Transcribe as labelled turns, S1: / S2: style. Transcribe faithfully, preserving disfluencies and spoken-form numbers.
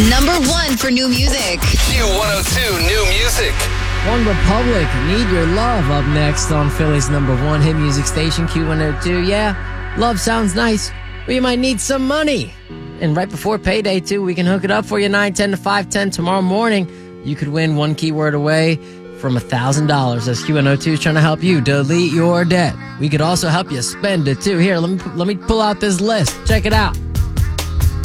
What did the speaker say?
S1: Number one for new music.
S2: Q one oh two New Music.
S3: One Republic, Need Your Love, up next on Philly's number one hit music station, Q one oh two. Yeah, love sounds nice, but you might need some money. And right before payday, too, we can hook it up for you nine ten to five ten tomorrow morning. You could win one keyword away from one thousand dollars as Q one oh two is trying to help you delete your debt. We could also help you spend it, too. Here, let me let me pull out this list. Check it out.